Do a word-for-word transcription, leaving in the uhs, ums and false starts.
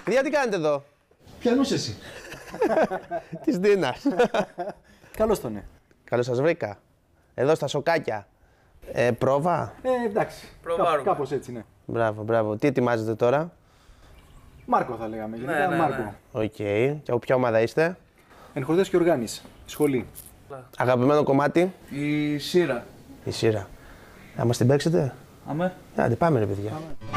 Παιδιά, τι κάνετε εδώ? Ποιανούς εσύ? Της Δίνας. Καλώς τον είναι. Καλώς σας βρήκα. Εδώ στα σοκάκια. Ε, πρόβα. Ε, εντάξει. Προβάρουμε. Κάπως έτσι, ναι. Μπράβο, μπράβο. Τι ετοιμάζετε τώρα? Μάρκο θα λέγαμε. Γενικά ναι, ναι. Μάρκο. Οκ. Και από ποια ομάδα είστε? Ενχορδές και οργάνης. Σχολή. Αγαπημένο κομμάτι? Η σύρα. Η σειρά. Θα μας την παίξετε? Αμέ. Άντε, πάμε ρε παιδιά.